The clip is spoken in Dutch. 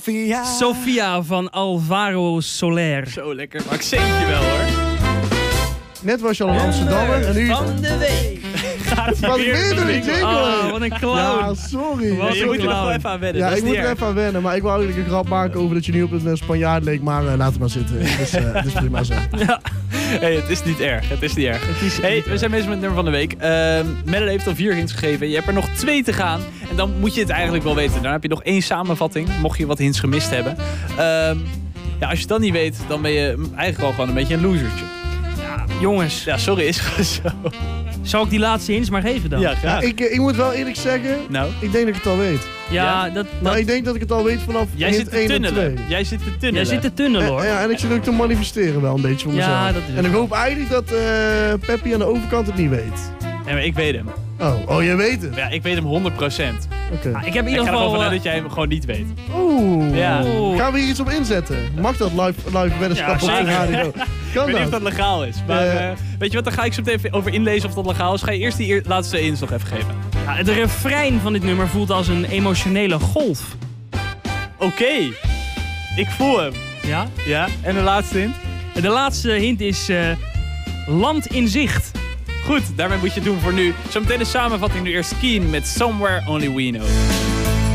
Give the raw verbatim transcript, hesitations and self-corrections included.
Sofia. Sofia van Alvaro Soler. Zo lekker, maar accentje wel hoor. Net was je al een Amsterdammer en nu... Van de week. Gaat Wat weer door die jingle? Oh, wat een clown. Ja, sorry. Wat je een moet er nog clown. wel even aan wennen. Ja, dat ik is moet niet er erg. even aan wennen, maar ik wou eigenlijk een grap maken over dat je nu op een Spanjaard leek, maar uh, laat het maar zitten. Dus uh, het is prima zo. Ja. Hey, het is niet erg, het is niet erg. is Hey, niet we erg. zijn bezig met het nummer van de week. Uh, Melle heeft al vier hints gegeven. Je hebt er nog twee te gaan. En dan moet je het eigenlijk wel weten. Dan heb je nog één samenvatting, mocht je wat hints gemist hebben. Uh, ja, als je het dan niet weet, dan ben je eigenlijk al gewoon een beetje een losertje. Jongens, Ja, sorry, is gewoon zo. zal ik die laatste hints maar geven dan? Ja, graag. Ik, uh, ik moet wel eerlijk zeggen, Nou, ik denk dat ik het al weet. Ja, Ja. dat... Maar dat ik denk dat ik het al weet vanaf jij hint zit te één en tunnelen. twee. Jij zit te Jij tunnelen. zit te tunnelen En, hoor. ja, en ik zit ook te manifesteren wel een beetje voor mezelf. Ja, dat is en ik ook hoop eigenlijk dat uh, Peppy aan de overkant het niet weet. Nee, maar ik weet hem. Oh, oh jij weet het? Ja, ik weet hem honderd procent. Oké. Ah, ik heb in Ik ieder ga er gewoon geval... vanuit eh, dat jij hem gewoon niet weet. Oeh. Ja. Oeh. Gaan we hier iets op inzetten? Mag dat live, live weddenschap Ja, op de zeker. radio? Ik Kan weet niet of dat? dat legaal is. Maar Eh. uh, weet je wat, daar ga ik zo meteen even over inlezen of dat legaal is. Ga je eerst die eer- laatste hints nog even geven. ja, het refrein van dit nummer voelt als een emotionele golf. Oké. Okay. Ik voel hem. Ja? Ja. En de laatste hint? De laatste hint is uh, land in zicht. Goed, daarmee moet je het doen voor nu. Zometeen de samenvatting nu eerst Keen met Somewhere Only We Know.